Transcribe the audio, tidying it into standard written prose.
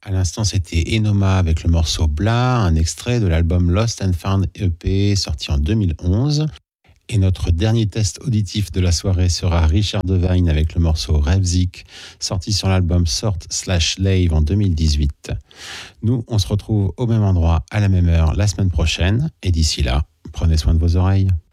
À l'instant, c'était Enoma avec le morceau Blah, un extrait de l'album Lost and Found EP sorti en 2011. Et notre dernier test auditif de la soirée sera Richard Devine avec le morceau Revzik, sorti sur l'album Sort/Lave en 2018. Nous, on se retrouve au même endroit, à la même heure, la semaine prochaine. Et d'ici là, prenez soin de vos oreilles.